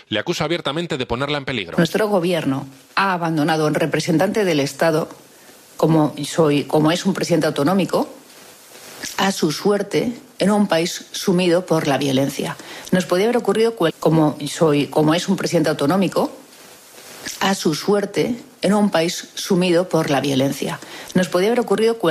le acusa abiertamente de ponerla en peligro. Nuestro gobierno ha abandonado a un representante del Estado, como es un presidente autonómico, a su suerte en un país sumido por la violencia. Nos podía haber ocurrido, como es un presidente autonómico, a su suerte en un país sumido por la violencia. Nos podía haber ocurrido